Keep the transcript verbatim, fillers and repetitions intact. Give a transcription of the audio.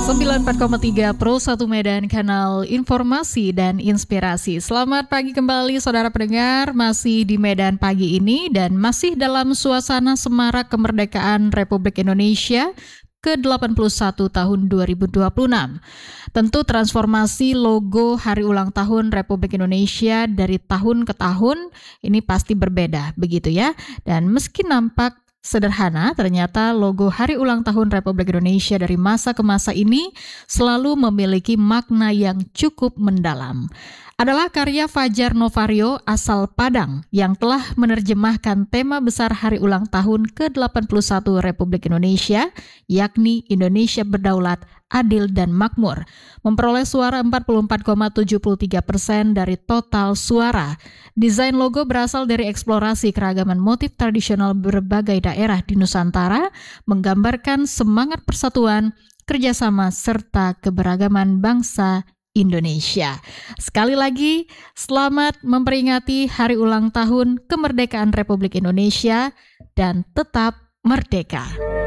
sembilan puluh empat koma tiga Pro satu Medan, kanal informasi dan inspirasi. Selamat pagi kembali saudara pendengar, masih di Medan pagi ini dan masih dalam suasana semarak kemerdekaan Republik Indonesia ke delapan puluh satu tahun dua ribu dua puluh enam. Tentu transformasi logo hari ulang tahun Republik Indonesia dari tahun ke tahun ini pasti berbeda, begitu ya. Dan meski nampak sederhana, ternyata logo hari ulang tahun Republik Indonesia dari masa ke masa ini selalu memiliki makna yang cukup mendalam. Adalah karya Fajar Novario asal Padang yang telah menerjemahkan tema besar hari ulang tahun ke delapan puluh satu Republik Indonesia, yakni Indonesia Berdaulat, Adil dan Makmur, memperoleh suara empat puluh empat koma tujuh tiga persen dari total suara. Desain logo berasal dari eksplorasi keragaman motif tradisional berbagai daerah di Nusantara, menggambarkan semangat persatuan, kerjasama, serta keberagaman bangsa Indonesia. Sekali lagi, selamat memperingati hari ulang tahun kemerdekaan Republik Indonesia dan tetap merdeka.